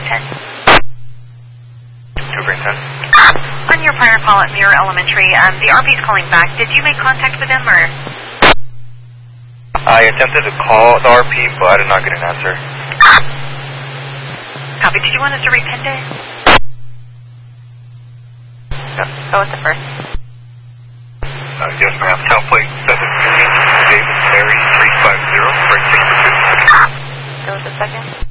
10. 2 Green 10. On your prior call at Muir Elementary, the RP is calling back. Did you make contact with them, or? I attempted to call the RP, but I did not get an answer. Copy. Did you want us to repend it? Go with the first. Yes, ma'am. Tailplate 7 million, David Mary 350, break 6 for 2. Go with the second.